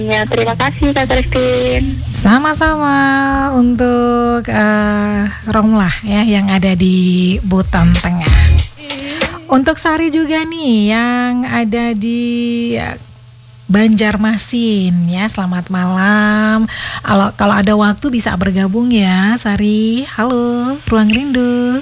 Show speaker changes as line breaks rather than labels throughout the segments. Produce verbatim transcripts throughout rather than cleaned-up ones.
Ya, terima kasih Kak Christine.
Sama-sama untuk uh, Romlah ya yang ada di Buton Tengah. Untuk Sari juga nih yang ada di uh, Banjarmasin ya. Selamat malam. Kalau kalau ada waktu bisa bergabung ya, Sari. Halo, Ruang Rindu.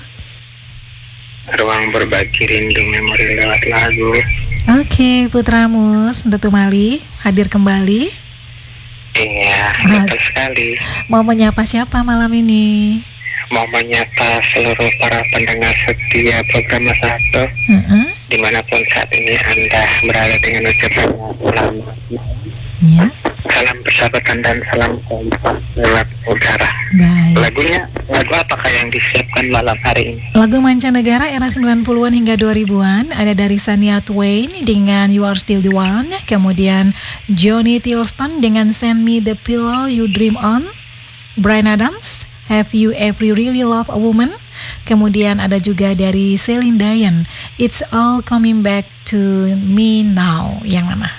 Ruang berbagi rindu memori lewat lagu.
Oke, Putramu Sendetu Mali hadir kembali.
Iya,
Ah.
betul sekali.
Mau menyapa siapa malam ini?
Mau menyapa seluruh para pendengar setia program satu
Uh-uh.
dimanapun saat ini Anda berada, dengan ucapan salam,
Ya,
salam persahabatan dan salam kompak lewat udara.
baik.
Lagunya, lagu apakah yang disiapkan malam hari ini?
Lagu mancanegara era sembilan puluhan hingga dua ribuan ada dari Shania Twain dengan You Are Still the One, kemudian Johnny Tilston dengan Send Me the Pillow You Dream On, Bryan Adams Have You Ever Really Loved a Woman, kemudian ada juga dari Celine Dion It's All Coming Back to Me Now. Yang mana?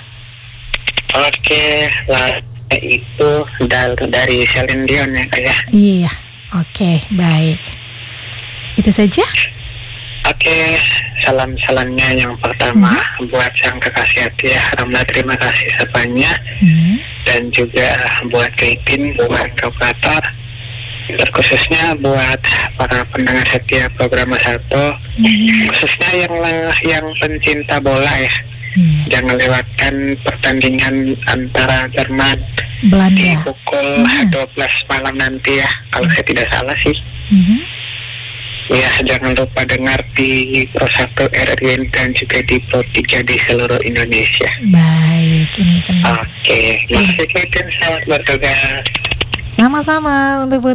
Oke, lagu itu dal- dari Celine Dion ya kayak.
Iya, oke, baik. Itu saja.
Oke, salam-salamnya yang pertama buat sang kekasih hati ya, Ramla, terima kasih sebanyak.
Hmm.
Dan juga buat Kaitin, buat operator, terkhususnya buat para pendengar setia program satu, khususnya yang yang pencinta bola ya.
Iya.
Jangan lewatkan pertandingan antara Jerman di
Belanda.
pukul
Hmm.
dua belas malam nanti ya, kalau saya tidak salah sih.
Mhm.
Ya, jangan lupa dengar di Pro satu R R W dan juga di Pro tiga di seluruh Indonesia.
Baik, ini benar.
Oke, makasih Kaitin, selamat bertugas.
Sama-sama untuk